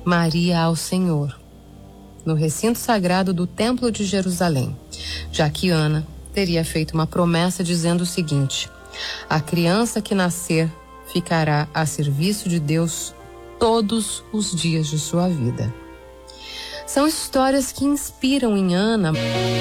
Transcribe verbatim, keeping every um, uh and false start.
Maria ao Senhor, no recinto sagrado do Templo de Jerusalém, já que Ana teria feito uma promessa dizendo o seguinte: a criança que nascer ficará a serviço de Deus todos os dias de sua vida. São histórias que inspiram em Ana